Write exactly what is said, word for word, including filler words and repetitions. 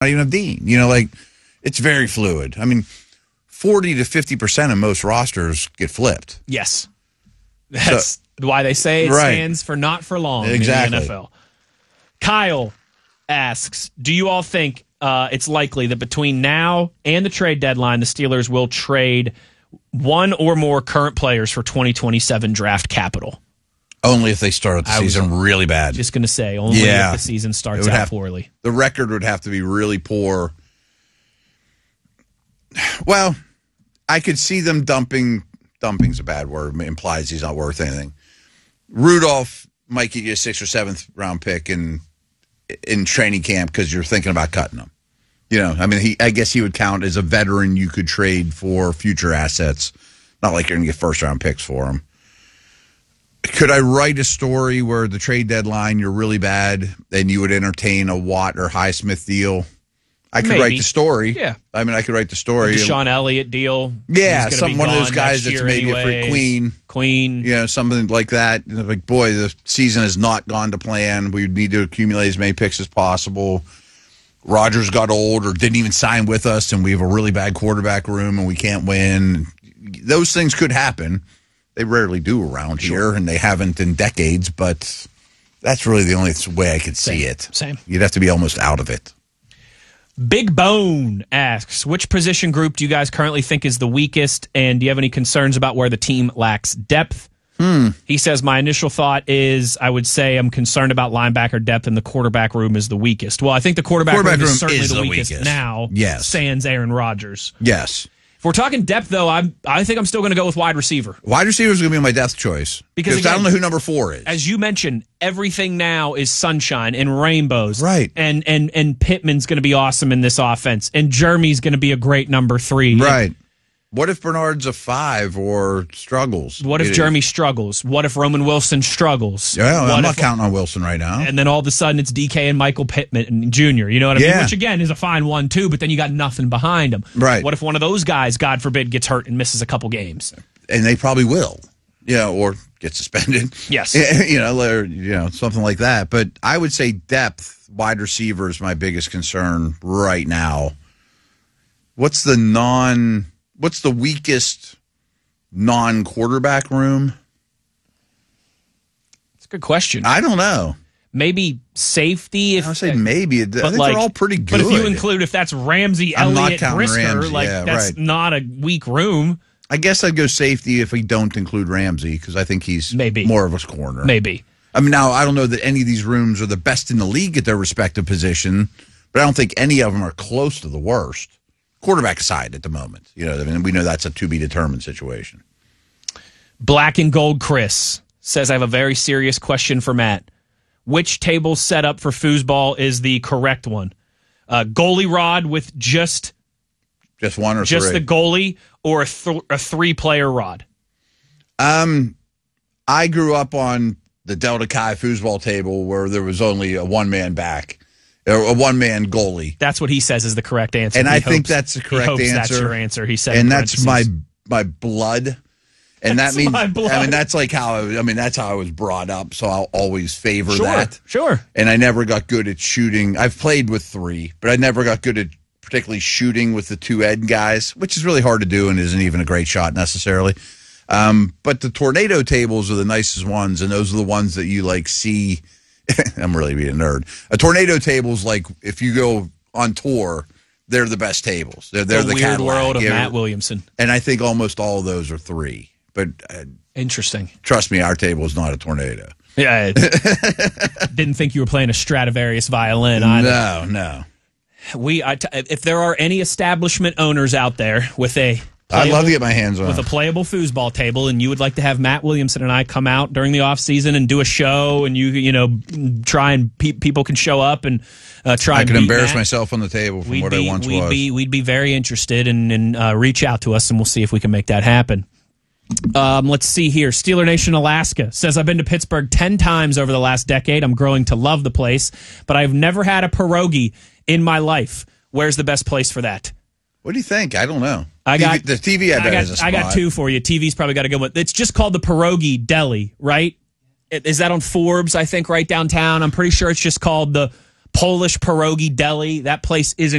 not even have Dean. You know, like, it's very fluid. I mean, forty to fifty percent of most rosters get flipped. Yes. That's so, why they say it right. stands for not for long exactly. in the N F L. Kyle asks, do you all think uh, it's likely that between now and the trade deadline, the Steelers will trade one or more current players for twenty twenty-seven draft capital? Only if they start the season really bad. Just going to say, only yeah. if the season starts out have, poorly. The record would have to be really poor. Well, I could see them dumping. Dumping's a bad word. It implies he's not worth anything. Rudolph might get you a sixth or seventh round pick in in training camp because you're thinking about cutting him. You know, I mean, he. I guess he would count as a veteran you could trade for future assets. Not like you're going to get first round picks for him. Could I write a story where the trade deadline you're really bad and you would entertain a Watt or Highsmith deal? I could Maybe. write the story. Yeah. I mean, I could write the story. The Deshaun Elliott deal. Yeah, some one of those guys that's maybe anyway. a free Queen. Queen. You know, something like that. Like, boy, the season has not gone to plan. We need to accumulate as many picks as possible. Rodgers got old or didn't even sign with us, and we have a really bad quarterback room, and we can't win. Those things could happen. They rarely do around sure. here, and they haven't in decades, but that's really the only way I could Same. see it. Same. You'd have to be almost out of it. Big Bone asks, which position group do you guys currently think is the weakest, and do you have any concerns about where the team lacks depth? Hmm. He says, my initial thought is I would say I'm concerned about linebacker depth, and the quarterback room is the weakest. Well, I think the quarterback, quarterback room, room is certainly is the, the weakest, weakest now, yes. sans Aaron Rodgers. Yes. If we're talking depth, though, I'm, I think I'm still going to go with wide receiver. Wide receiver is going to be my depth choice. Because again, I don't know who number four is. As you mentioned, everything now is sunshine and rainbows. Right. And and and Pittman's going to be awesome in this offense. And Jeremy's going to be a great number three. Right. What if Bernard's a five or struggles? What if it, Jeremy struggles? What if Roman Wilson struggles? Yeah, what I'm not if, counting on Wilson right now. And then all of a sudden it's D K and Michael Pittman Junior You know what I yeah. mean? Which, again, is a fine one, too, but then you got nothing behind him. Right. What if one of those guys, God forbid, gets hurt and misses a couple games? And they probably will. Yeah, or get suspended. Yes. You know, or, you know, something like that. But I would say depth, wide receiver is my biggest concern right now. What's the non... What's the weakest non-quarterback room? It's a good question. I don't know. Maybe safety. If I would say maybe. I think like, they're all pretty good. But if you include, if that's Ramsey, I'm Elliott, Brisker, Ramsey. like yeah, that's right. not a weak room. I guess I'd go safety if we don't include Ramsey because I think he's maybe more of a corner. Maybe. I mean, now I don't know that any of these rooms are the best in the league at their respective position, but I don't think any of them are close to the worst. Quarterback aside at the moment. You know, I mean, we know that's a to-be-determined situation. Black and Gold Chris says, I have a very serious question for Matt. Which table setup for foosball is the correct one? Uh, goalie rod with just... Just one or just three? the goalie or a, th- a three-player rod? Um, I grew up on the Delta Chi foosball table where there was only a one-man back. A one-man goalie. That's what he says is the correct answer. And he I hopes, think that's the correct he hopes answer. That's your answer. He said, and that's my my blood. And that's that means, my blood. I mean, that's like how I, I mean, that's how I was brought up. So I'll always favor sure, that. Sure. And I never got good at shooting. I've played with three, but I never got good at particularly shooting with the two end guys, which is really hard to do and isn't even a great shot necessarily. Um, but the tornado tables are the nicest ones, and those are the ones that you like see. I'm really being a nerd. A tornado table's like if you go on tour, they're the best tables. They're they're the, the weird Cadillac. world of yeah. Matt Williamson. And I think almost all of those are three. But uh, interesting. Trust me, our table is not a tornado. Yeah. Didn't think you were playing a Stradivarius violin either. No, no. We I t- if there are any establishment owners out there with a I'd love to get my hands on with a playable foosball table, and you would like to have Matt Williamson and I come out during the off season and do a show, and you you know try and pe- people can show up and uh, try. I and can beat embarrass Matt. myself on the table from we'd what be, I once we'd was. Be, we'd be very interested, and, and uh, reach out to us, and we'll see if we can make that happen. Um, let's see here. Steeler Nation Alaska says, I've been to Pittsburgh ten times over the last decade. I'm growing to love the place, but I've never had a pierogi in my life. Where's the best place for that? What do you think? I don't know. I got T V, the T V. I, I bet got, is a spot. I got two for you. T V's probably got a good one. It's just called the Pierogi Deli, right? Is that on Forbes? I think right downtown. I'm pretty sure it's just called the Polish Pierogi Deli. That place is